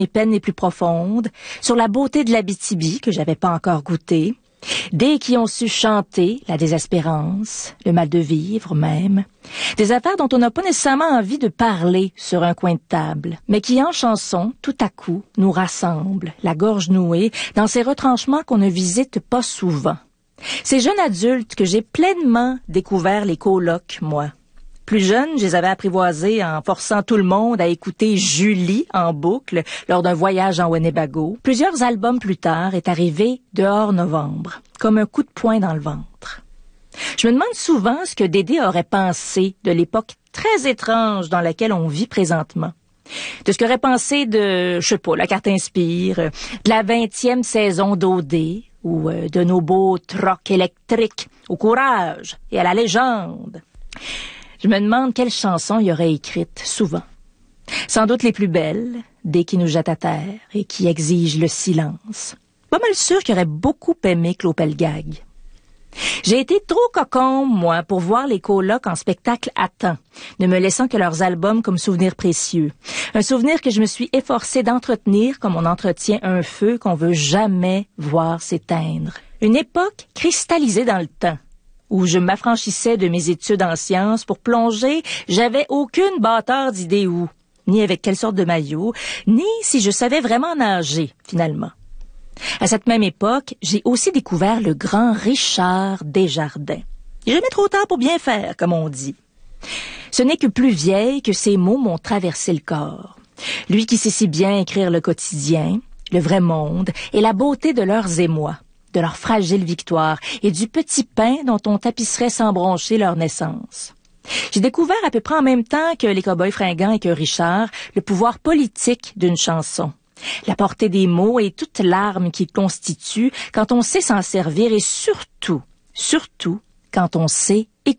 mes peines les plus profondes, sur la beauté de l'Abitibi que j'avais pas encore goûté, des qui ont su chanter la désespérance, le mal de vivre même, des affaires dont on n'a pas nécessairement envie de parler sur un coin de table, mais qui en chanson, tout à coup, nous rassemblent, la gorge nouée, dans ces retranchements qu'on ne visite pas souvent. Ces jeunes adultes que j'ai pleinement découvert les colocs, moi. Plus jeune, je les avais apprivoisés en forçant tout le monde à écouter Julie en boucle lors d'un voyage en Winnebago. Plusieurs albums plus tard est arrivé Dehors Novembre, comme un coup de poing dans le ventre. Je me demande souvent ce que Dédé aurait pensé de l'époque très étrange dans laquelle on vit présentement. De ce qu'aurait pensé de, je sais pas, la carte Inspire, de la 20e saison d'OD, ou de nos beaux trocs électriques, au courage et à la légende. Je me demande quelles chansons il aurait écrites, souvent. Sans doute les plus belles, des qui nous jettent à terre et qui exigent le silence. Pas mal sûr qu'il aurait beaucoup aimé Clopelgag. J'ai été trop cocon, moi, pour voir les colocs en spectacle à temps, ne me laissant que leurs albums comme souvenir précieux. Un souvenir que je me suis efforcée d'entretenir comme on entretient un feu qu'on veut jamais voir s'éteindre. Une époque cristallisée dans le temps, où je m'affranchissais de mes études en sciences pour plonger, j'avais aucune bâtard d'idée où, ni avec quelle sorte de maillot, ni si je savais vraiment nager, finalement. À cette même époque, j'ai aussi découvert le grand Richard Desjardins. Il n'est jamais trop tard pour bien faire, comme on dit. Ce n'est que plus vieille que ces mots m'ont traversé le corps. Lui qui sait si bien écrire le quotidien, le vrai monde et la beauté de leurs émois, de leur fragile victoire et du petit pain dont on tapisserait sans broncher leur naissance. J'ai découvert à peu près en même temps que les Cowboys fringants et que Richard, le pouvoir politique d'une chanson. La portée des mots et toute l'arme qui constitue quand on sait s'en servir et surtout quand on sait écouter.